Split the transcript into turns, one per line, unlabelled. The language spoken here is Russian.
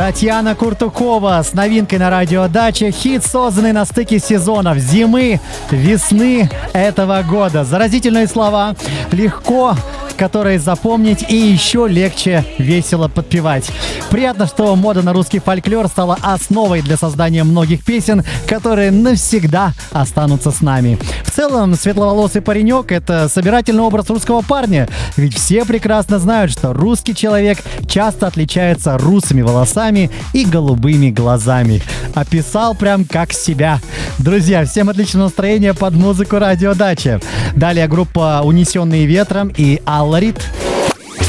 Татьяна Куртукова с новинкой на радио Дача. Хит, созданный на стыке сезонов зимы, весны этого года. Заразительные слова, легко которые запомнить и еще легче весело подпевать. Приятно, что мода на русский фольклор стала основой для создания многих песен, которые навсегда останутся с нами. В целом, светловолосый паренек — это собирательный образ русского парня, ведь все прекрасно знают, что русский человек часто отличается русыми волосами и голубыми глазами. Описал прям как себя. Друзья, всем отличного настроения под музыку радио Дача. Далее группа «Унесенные ветром» и «Алларит».